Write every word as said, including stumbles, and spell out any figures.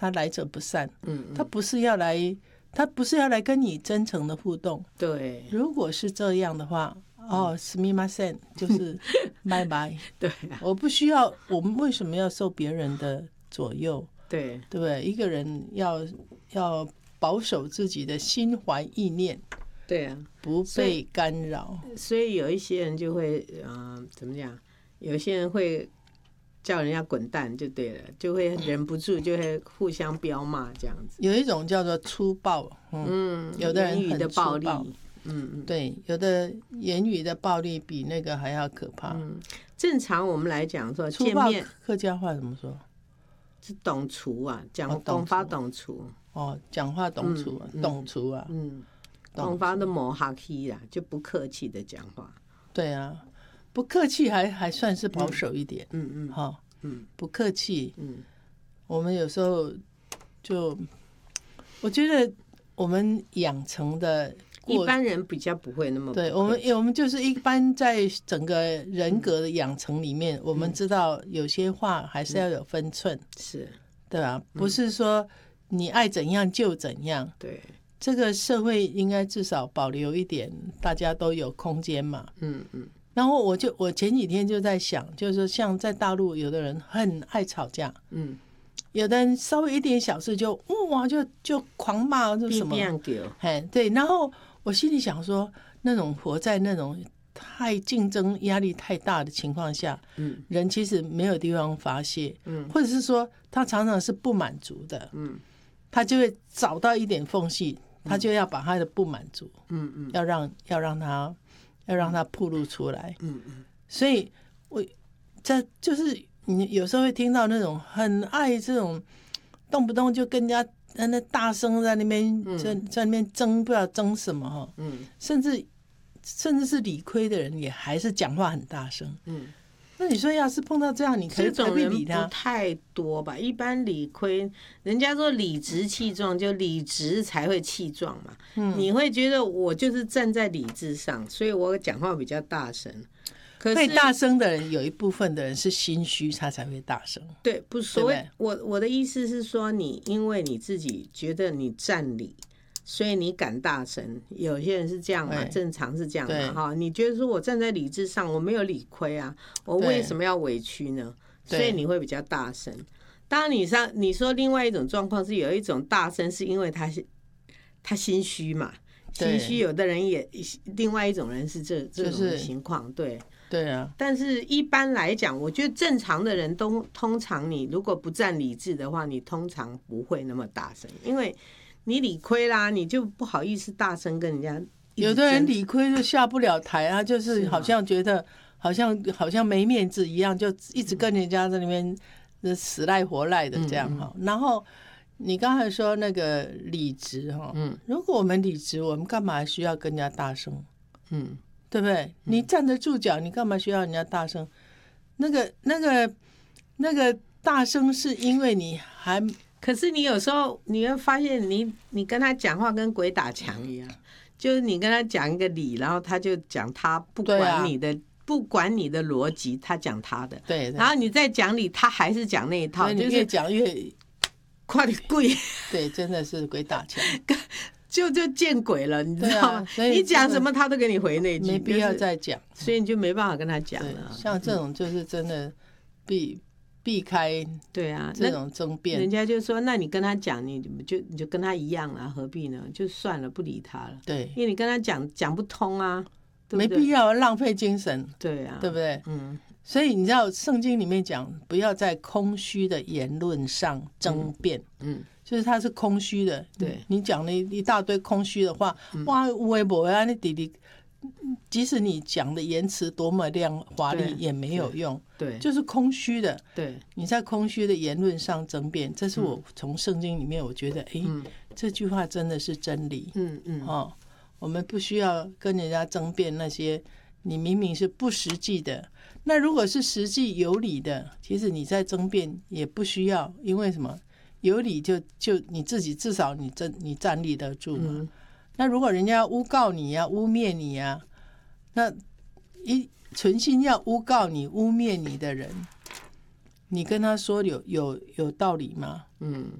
他来者不善， 嗯， 他不是要来，他不是要来跟你真诚的互动。 对， 如果是这样的话，哦，すみません，就是拜拜。 对啊， 我不需要，我们为什么要受别人的左右？ 对， 对不对？一个人要要保守自己的心怀意念， 对啊， 不被干扰。 所以有一些人就会，嗯、呃，怎么讲？有些人会叫人家滚蛋，就对了，就会忍不住就会互相飙骂这样子。 有一种叫做粗暴，嗯， 嗯， 有的人言语的暴力， 很粗暴， 嗯嗯， 对，有的言语的暴力比那个还要可怕。 嗯，正常我们来讲说， 粗暴见面客家话怎么说？ 是懂厨啊，讲哦懂懂法厨懂厨， 哦，讲话懂粗， 嗯懂粗啊， 嗯， 懂懂法的磨哈气啦，就不客气的讲话。 对啊，不客气还还算是保守一点， 嗯嗯哈， 嗯不客气， 嗯， 我们有时候就，我觉得我们养成的一般人比较不会那么不客气。 对我们，我们就是一般在整个人格的养成里面，我们知道有些话还是要有分寸， 是， 对吧？不是说你爱怎样就怎样。 对， 这个社会应该至少保留一点，大家都有空间嘛。 嗯嗯然后我就我前几天就在想，就是像在大陆，有的人很爱吵架， 嗯， 有的人稍微一点小事就哇就就狂骂，就什么， 变狗， 哎，对。然后我心里想说，那种活在那种太竞争压力太大的情况下， 嗯人其实没有地方发泄， 嗯或者是说他常常是不满足的， 嗯他就会找到一点缝隙，他就要把他的不满足， 嗯嗯要让要让他要让他暴露出来。 嗯嗯， 所以我这就是你有时候会听到那种很爱这种动不动就跟人家在那大声在那边在在那边争，不知道争什么哈， 嗯甚至甚至是理亏的人也还是讲话很大声。 嗯， 那你说要是碰到这样，你可以这种人不何必理他？ 太多吧？一般理亏，人家说理直气壮，就理直才会气壮嘛。 嗯你会觉得我就是站在理智上，所以我讲话比较大声。可是会大声的人，有一部分的人是心虚，他才会大声。 对，不所谓对我我的意思是说，你因为你自己觉得你占理，所以你敢大声。有些人是这样嘛， 对正常是这样对嘛哈。你觉得说我站在理智上，我没有理亏啊，我对为什么要委屈呢？ 对所以你会比较大声。当然你上你说另外一种状况是有一种大声是因为他是他心虚嘛， 对心虚有的人也另外一种人是这这种就是情况，对。 对啊， 但是一般来讲，我觉得正常的人都通常你如果不占理智的话，你通常不会那么大声，因为你理亏啦，你就不好意思大声跟人家一直争。 有的人理亏就下不了台啊，就是是吗好像觉得好像好像没面子一样，就一直跟人家在那边呃死赖活赖的这样哈。然后你刚才说那个理直哈， 嗯如果我们理直，我们干嘛需要跟人家大声？ 嗯对不对？你站得住脚，你干嘛需要人家大声？那个、那个、那个大声，是因为你还可是你有时候你会发现你，你跟他讲话跟鬼打墙一样，就是你跟他讲一个理，然后他就讲他不对啊管你的、不管你的逻辑，他讲他的， 对，对然后你再讲理，他还是讲那一套， 所以你越就是讲越快点跪。 对，真的是鬼打墙， 就就见鬼了，你知道吗？ 对啊所以你讲这个什么他都给你回那句， 没必要就是再讲。 所以你就没办法跟他讲对， 了。 像这种就是真的避避开对啊， 这种争那人辩。 家就说，那你跟他讲，你就你就跟他一样啊，何必呢？就算了，不理他了。 对， 因为你跟他讲讲不通啊，对不对没必要浪费精神， 对啊， 对不对？ 嗯所以你知道圣经里面讲，不要在空虚的言论上争辩。 嗯， 就是它是空虚的， 对你讲了一大堆空虚的话，哇，微博啊，你弟弟，即使你讲的言辞多么亮华丽对也没有用， 对就是空虚的。 对， 你在空虚的言论上争辩，这是我从圣经里面我觉得，哎、 嗯这句话真的是真理。 嗯嗯哦，我们不需要跟人家争辩那些你明明是不实际的。那如果是实际有理的，其实你在争辩也不需要，因为什么？有理就就你自己至少你真你站立得住嘛。 嗯那如果人家诬告你呀、污蔑你呀、那一存心要诬告你、污蔑你的人，你跟他说有有有道理吗？ 嗯，